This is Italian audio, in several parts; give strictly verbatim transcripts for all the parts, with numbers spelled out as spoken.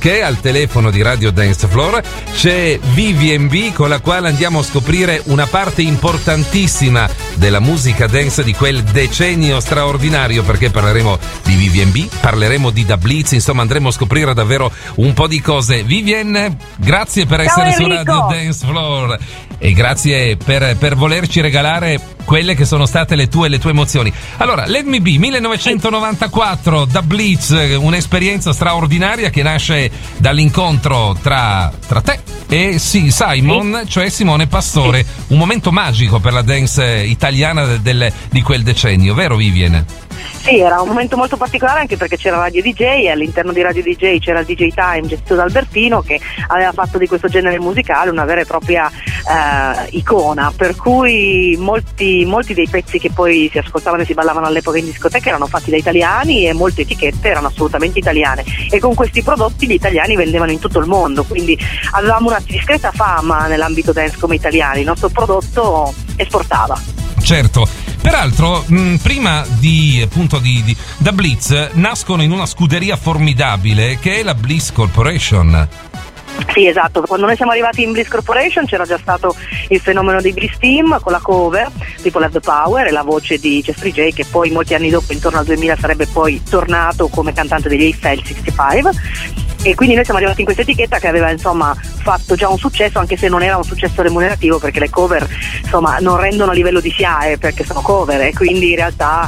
che al telefono di Radio Dance Floor c'è Vivian B, con la quale andiamo a scoprire una parte importantissima della musica dance di quel decennio straordinario, perché parleremo di Vivian B, parleremo di Da Blitz, insomma andremo a scoprire davvero un po' di cose. Vivian, grazie per Ciao essere Enrico. su Radio Dance Floor e grazie per, per volerci regalare quelle che sono state le tue le tue emozioni. Allora, Let Me Be, millenovecentonovantaquattro, Da Blitz, un'esperienza straordinaria che nasce dall'incontro tra, tra te e sì, Simon, sì. cioè Simone Pastore, sì. Un momento magico per la dance italiana del, del, di quel decennio, vero Vivian? Sì, era un momento molto particolare anche perché c'era Radio D J e all'interno di Radio D J c'era il D J Time gestito da Albertino, che aveva fatto di questo genere musicale una vera e propria eh, icona, per cui molti, molti dei pezzi che poi si ascoltavano e si ballavano all'epoca in discoteca erano fatti da italiani e molte etichette erano assolutamente italiane, e con questi prodotti gli italiani vendevano in tutto il mondo, quindi avevamo una discreta fama nell'ambito dance come italiani, il nostro prodotto esportava. Certo, peraltro mh, prima di appunto di, di Da Blitz nascono in una scuderia formidabile che è la Bliss Corporation. Sì, esatto, quando noi siamo arrivati in Bliss Corporation c'era già stato il fenomeno dei Bliss Team con la cover People Have the Power e la voce di Jeffrey J, che poi molti anni dopo, intorno al duemila, sarebbe poi tornato come cantante degli Eiffel sessantacinque. E quindi noi siamo arrivati in questa etichetta che aveva insomma fatto già un successo, anche se non era un successo remunerativo, perché le cover insomma non rendono a livello di S I A E perché sono cover, e quindi in realtà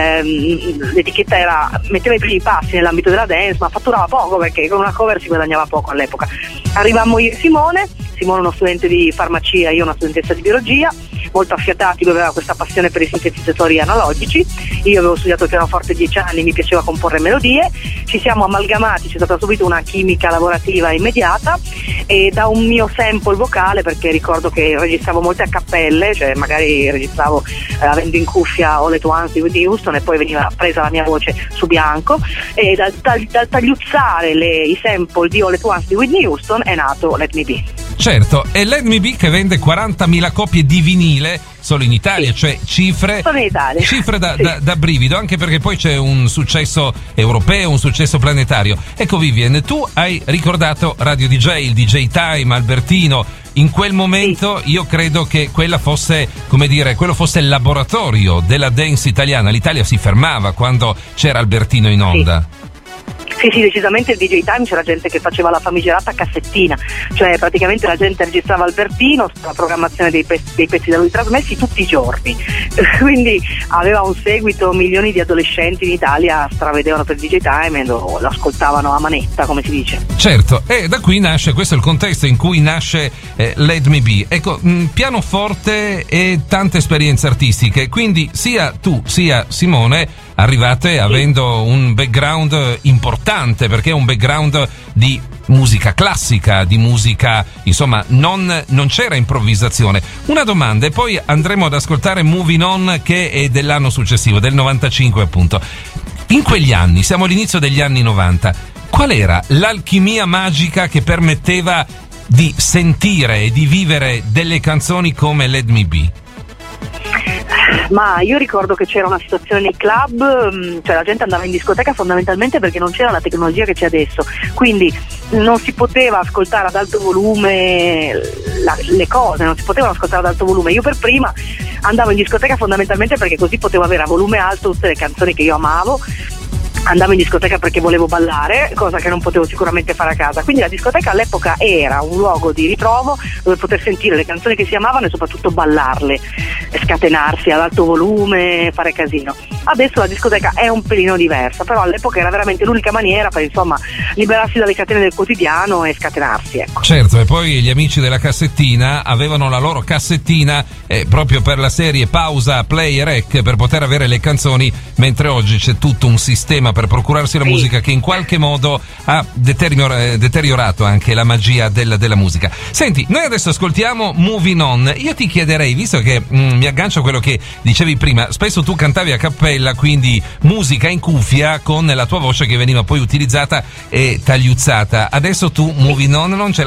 ehm, l'etichetta era, metteva i primi passi nell'ambito della dance, ma fatturava poco perché con una cover si guadagnava poco all'epoca. Arrivammo io e Simone, Simone uno studente di farmacia, io una studentessa di biologia, molto affiatati, lui aveva questa passione per i sintetizzatori analogici, io avevo studiato il pianoforte dieci anni, mi piaceva comporre melodie, ci siamo amalgamati, c'è stata subito una chimica lavorativa immediata, e da un mio sample vocale, perché ricordo che registravo molte a cappelle, cioè magari registravo eh, avendo in cuffia All at Once di Whitney Houston e poi veniva presa la mia voce su bianco, e dal, dal, dal tagliuzzare le, i sample di All at Once di Whitney Houston è nato Let Me Be. Certo, e Let Me Be che vende quarantamila copie di vinile solo in Italia, sì. Cioè cifre, solo in Italia. cifre da, sì. da, da brivido, anche perché poi c'è un successo europeo, un successo planetario. Ecco Vivian, tu hai ricordato Radio D J, il D J Time, Albertino. In quel momento sì. Io credo che quella fosse, come dire, quello fosse il laboratorio della dance italiana. L'Italia si fermava quando c'era Albertino in onda. Sì. Sì, sì, decisamente il D J Time c'era gente che faceva la famigerata cassettina, cioè praticamente la gente registrava Albertino, la programmazione dei pezzi, dei pezzi da lui trasmessi tutti i giorni, quindi aveva un seguito, milioni di adolescenti in Italia stravedevano per il D J Time e lo, lo ascoltavano a manetta, come si dice. Certo, e da qui nasce, questo è il contesto in cui nasce eh, Let Me Be. Ecco, mh, pianoforte e tante esperienze artistiche, quindi sia tu sia Simone arrivate sì. avendo un background importante, perché è un background di musica classica, di musica, insomma, non, non c'era improvvisazione. Una domanda e poi andremo ad ascoltare Moving On, che è dell'anno successivo, del novantacinque appunto. In quegli anni, siamo all'inizio degli anni novanta, qual era l'alchimia magica che permetteva di sentire e di vivere delle canzoni come Let Me Be? Ma io ricordo che c'era una situazione nei club, cioè la gente andava in discoteca fondamentalmente perché non c'era la tecnologia che c'è adesso, quindi non si poteva ascoltare ad alto volume la, le cose, non si potevano ascoltare ad alto volume. Io per prima andavo in discoteca fondamentalmente perché così potevo avere a volume alto tutte le canzoni che io amavo. Andavo in discoteca perché volevo ballare, cosa che non potevo sicuramente fare a casa, quindi la discoteca all'epoca era un luogo di ritrovo dove poter sentire le canzoni che si amavano e soprattutto ballarle, scatenarsi ad alto volume, fare casino. Adesso la discoteca è un pelino diversa, però all'epoca era veramente l'unica maniera per insomma liberarsi dalle catene del quotidiano e scatenarsi, ecco. Certo, e poi gli amici della cassettina avevano la loro cassettina eh, proprio per la serie pausa, play e rec, per poter avere le canzoni, mentre oggi c'è tutto un sistema per procurarsi la sì. musica che in qualche modo ha deterior- deteriorato anche la magia del, della musica. Senti, noi adesso ascoltiamo Moving On. Io ti chiederei, visto che mm, mi aggancio a quello che dicevi prima, spesso tu cantavi a cappella, quindi musica in cuffia con la tua voce che veniva poi utilizzata e tagliuzzata. Adesso tu Moving On non ce